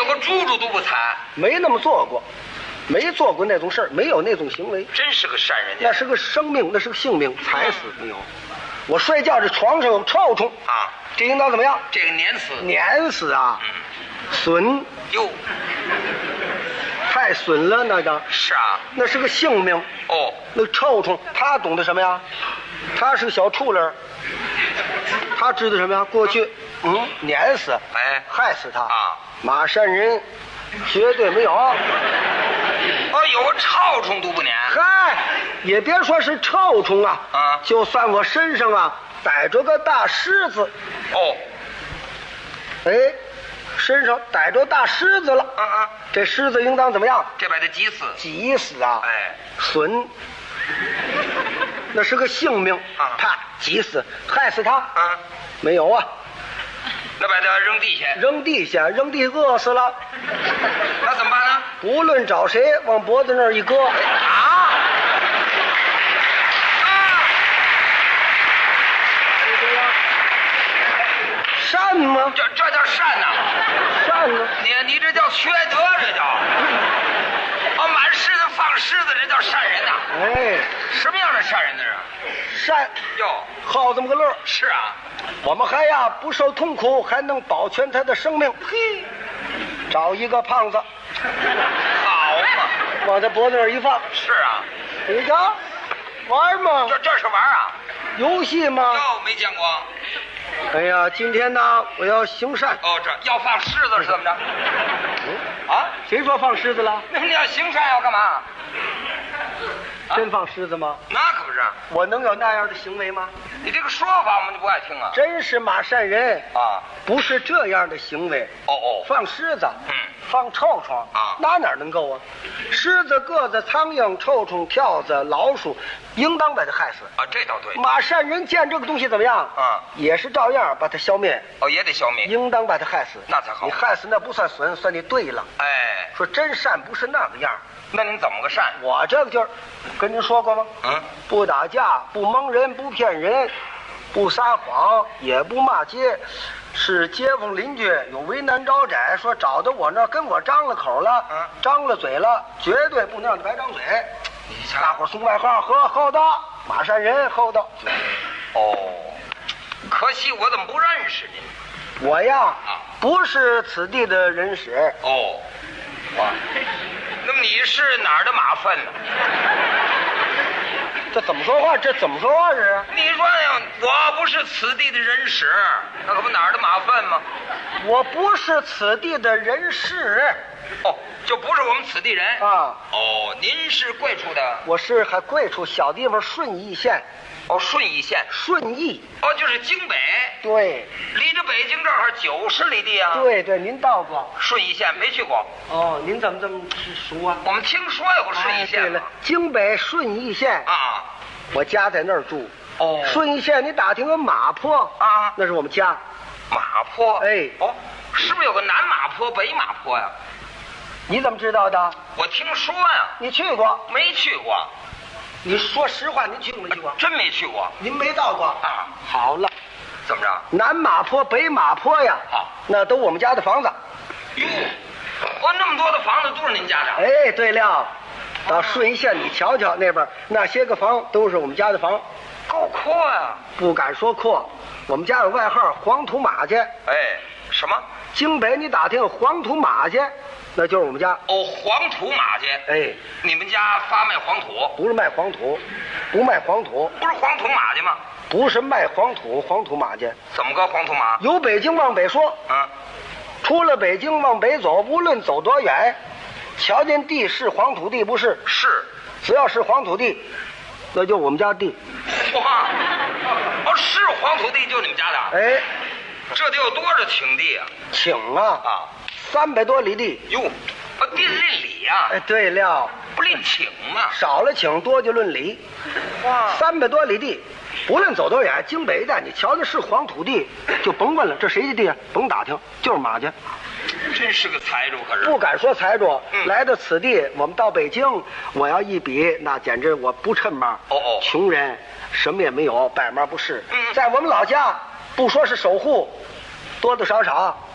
个猪猪都不踩， 没那么做过，没做过那种事儿，没有那种行为。 真是个善人家。 那是个生命，那是个性命，踩死没有。我睡觉这床上有臭虫啊， 这应当怎么样？ 这个碾死， 碾死啊！损哟， 太损了，那个是啊， 那是个性命。 哦， 那臭虫他懂得什么呀？他是个小畜人，他知道什么呀？过去碾死， 哎， 害死他啊！ 马善人绝对没有。 哦，有个臭虫都不撵。 嗨，也别说是臭虫啊，就算我身上啊逮着个大虱子， 哦， 哎，身上逮着大虱子了，这虱子应当怎么样？ 这把它挤死， 挤死啊！ 哎， 损，那是个性命啊！啪，挤死，害死他没有啊？ 那把它扔地下， 扔地下，扔地饿死了， 那怎么办呢？ 不论找谁，往脖子那儿一搁善吗？ 这叫善呐！ 善呢？ 你这叫缺德，这叫满狮子放狮子，这叫善人呐！ 哎， 什么样的善人呢？ 善哟， 好这么个乐。 是啊， 我们还呀不受痛苦，还能保全他的生命。嘿，找一个胖子， 好嘛， 往他脖子那儿一放。 是啊， 你瞧，玩吗？ 这是玩啊？ 游戏吗？ 哟，没见过。 哎呀，今天呢，我要行善。 哦，这要放狮子是怎么着？啊？ 谁说放狮子了？ 那你要行善要干嘛？ 真放狮子吗？ 那可不是。 我能有那样的行为吗？ 你这个说法我们就不爱听啊。 真是马善人啊， 不是这样的行为。 哦， 放狮子，放臭虫啊， 哪能够啊？狮子、鸽子、苍蝇、臭虫、跳蚤、老鼠，应当把它害死啊。这倒对。 马善人见这个东西怎么样？也是照样把它消灭。 哦，也得消灭。 应当把它害死， 那才好。 你害死那不算损，算你对了。 哎， 说真善不是那个样。 那您怎么个善？ 我这个就是跟您说过吗？不打架，不蒙人，不骗人，不撒谎，也不骂街。是街坊邻居有为难招窄，说找到我那跟我张了口了，张了嘴了，绝对不能让你白张嘴。大伙送外号和厚道，马善人厚道。 哦，可惜我怎么不认识您？ 我呀，不是此地的人使。 哦，哇，那么你是哪儿的马粪呢？ 这怎么说话？这怎么说话是？ 你说呀，我不是此地的人使，那可不哪儿的马粪吗？ 我不是此地的人士。 哦，就不是我们此地人啊。 哦，您是贵处的？ 我是还贵处小地方顺义县。 哦，顺义县。 顺义。 哦，就是京北。 对。 离着北京正好90里地啊。 对对，您到过顺义县没去过？ 哦，您怎么这么熟啊？ 我们听说有个顺义县。 对了，京北顺义县啊， 我家在那儿住。 哦， 顺义县你打听个马坡啊， 那是我们家。 马坡？ 哎， 哦，是不是有个南马坡、北马坡呀？ 你怎么知道的？ 我听说呀。 你去过？ 没去过。 你说实话，您去过没去过？ 真没去过。 您没到过啊？ 好了， 怎么着？ 南马坡、北马坡呀，那都我们家的房子。 哟，哦，那么多的房子都是您家的？ 哎，对了，到顺义县你瞧瞧，那边那些个房都是我们家的房， 够阔呀！ 不敢说阔，我们家有外号黄土马家。 哎，什么？ 京北你打听黄土马家，那就是我们家。 哦，黄土马家。 哎， 你们家发卖黄土？ 不是卖黄土，不卖黄土。 不是黄土马家吗？ 不是卖黄土，黄土马家。 怎么个黄土马？ 由北京往北说，出了北京往北走，无论走多远，瞧见地是黄土地不是？ 是， 只要是黄土地，那就我们家地。 哇，哦，是黄土地就你们家的？ 哎， 这得有多少顷地啊？ 顷啊，300多里地。 哟，地论里呀？ 哎，对了， 不论顷吗？ 少了顷，多就论里。 哇 ，300多里地，无论走多远，京北的你瞧的是黄土地，就甭问了，这谁的地啊？甭打听，就是马家。 真是个财主，可是不敢说财主。来到此地，我们到北京，我要一比，那简直我不趁嘛。 哦， 穷人什么也没有，百嘛不是。在我们老家，不说是守护，多多少少